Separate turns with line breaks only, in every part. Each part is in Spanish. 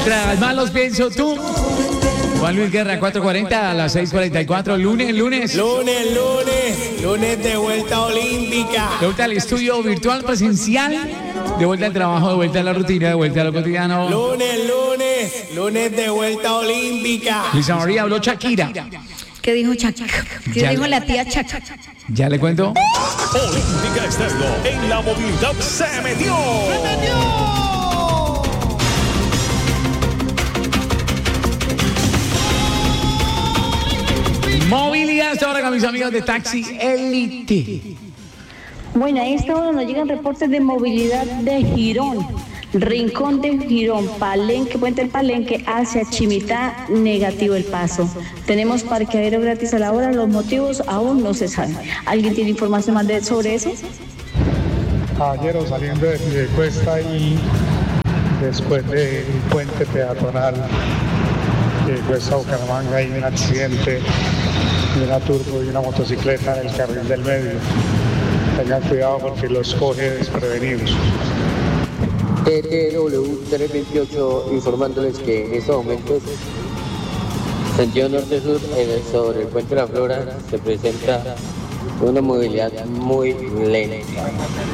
Mientras más los pienso tú. Juan Luis Guerra, 4:40 a las 6:44. Lunes
de vuelta olímpica.
De vuelta al estudio virtual presencial. De vuelta al trabajo, de vuelta a la rutina, de vuelta a lo cotidiano.
Lunes de vuelta olímpica.
Luisa María habló Shakira.
¿Qué dijo Shakira? ¿Qué dijo la tía Shakira?
Ya le cuento.
Olímpica Estéreo en la movilidad se metió.
Movilidad hasta ahora con mis amigos de Taxi Elite.
Bueno, a esta hora nos llegan reportes de movilidad de Girón, Rincón de Girón, Palenque, Puente del Palenque, hacia Chimitá, negativo el paso. Tenemos parqueadero gratis a la hora, los motivos aún no se saben. ¿Alguien tiene información más sobre eso?
Caballero, saliendo de Cuesta y después del puente peatonal de Cuesta Bucaramanga hay un accidente de una turbo y una motocicleta en el carril del medio. Tengan cuidado porque los coge desprevenidos.
TTW 328 informándoles que en estos momentos sentido norte-sur sobre el puente de la Flora se presenta una movilidad muy lenta.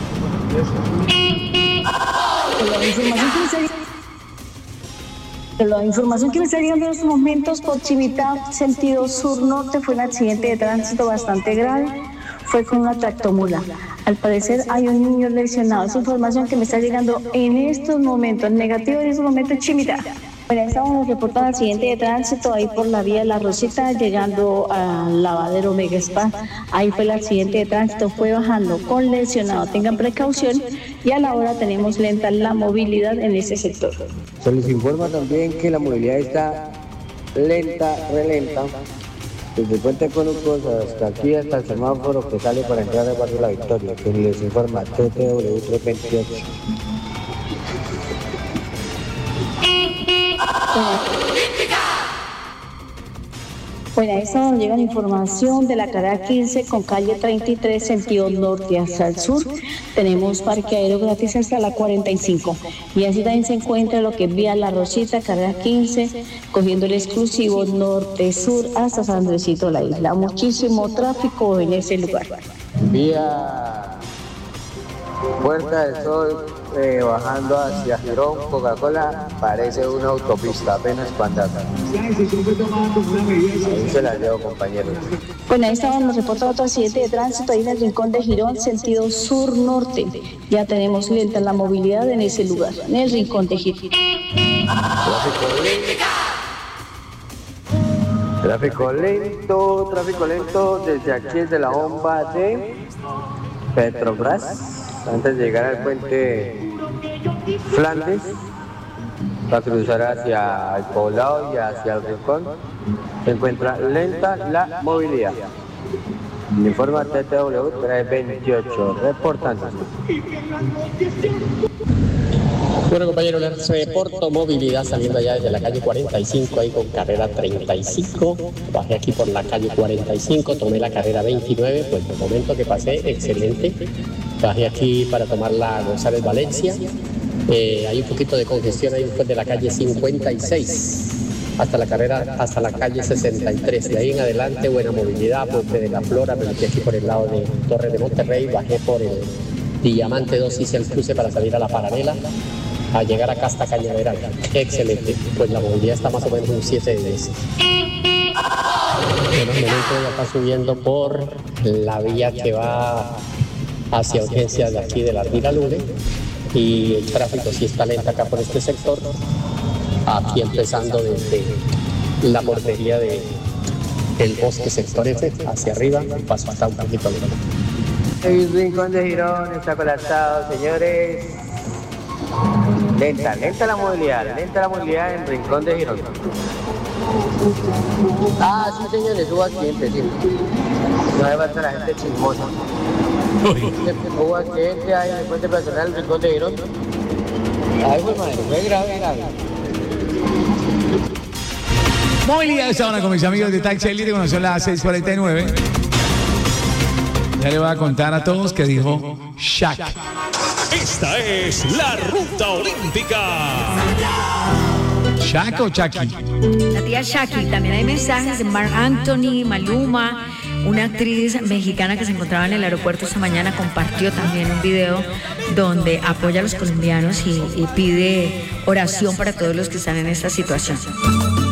La información que me está llegando en estos momentos por Chimitá, sentido sur-norte, fue un accidente de tránsito bastante grave. Fue con una tractomula. Al parecer hay un niño lesionado. Es información que me está llegando en estos momentos. Negativo en estos momentos, Chimitá. Bueno, estamos reportando accidente de tránsito ahí por la vía La Rosita, llegando al lavadero Mega Spa. Ahí fue el accidente de tránsito, fue bajando con lesionado. Tengan precaución y a la hora tenemos lenta la movilidad en ese sector.
Se les informa también que la movilidad está lenta, relenta. Desde el puente Conucos hasta aquí, hasta el semáforo que sale para entrar al barrio La Victoria, que les informa TTW 328.
Bueno, a esta nos llega la información de la carrera 15 con calle 33, sentido norte hacia el sur. Tenemos parqueadero gratis hasta la 45. Y así también se encuentra lo que es vía La Rosita, carrera 15, cogiendo el exclusivo norte-sur hasta San Andresito la Isla. Muchísimo tráfico en ese lugar.
Vía Puerta del Sol, bajando hacia Girón, Coca-Cola, parece una autopista, apenas cuandata. Ahí se la llevo, compañeros.
Bueno, ahí estamos, nos reporta otro accidente de tránsito ahí en el Rincón de Girón, sentido sur-norte. Ya tenemos lenta la movilidad en ese lugar, en el Rincón de Girón.
Tráfico lento desde aquí, desde la bomba de Petrobras. Antes de llegar al puente Flandes, para cruzar hacia el poblado y hacia el Rincón, se encuentra lenta la movilidad. Informa TTW 328, reportando.
Bueno, compañero, les reporto movilidad saliendo allá desde la calle 45, ahí con carrera 35. Bajé aquí por la calle 45, tomé la carrera 29, pues el momento que pasé, excelente. Bajé aquí para tomar la González Valencia. Hay un poquito de congestión ahí después de la calle 56 hasta la calle 63. De ahí en adelante, buena movilidad, Puente de la Flora. Me metí aquí por el lado de Torre de Monterrey, bajé por el Diamante 2, hice el cruce para salir a la paralela, a llegar acá hasta Cañaveral. Excelente, pues la movilidad está más o menos un 7 de 10. En el momento ya está subiendo por la vía que va hacia urgencias de aquí de la Ardila Lule, y el tráfico sí está lento acá por este sector, aquí empezando desde la portería del Bosque Sector F hacia arriba, el paso está un poquito lento.
El Rincón de Girón está colapsado, señores. Lenta la movilidad en Rincón de Girón. Ah, sí, señores, hubo accidente, sí. No hace falta la gente chismosa. Hubo accidente ahí en el puente peatonal del Rincón de Girón. Ahí fue grave.
Movilidad esta hora con mis amigos de Taxi Elite, cuando son las 6:49. Ya le voy a contar a todos que dijo Shaq.
Esta es la Ruta Olímpica.
¿Shaq o Chucky?
La tía Shaki. También hay mensajes de Marc Anthony, Maluma. Una actriz mexicana que se encontraba en el aeropuerto esta mañana compartió también un video donde apoya a los colombianos y pide oración para todos los que están en esta situación.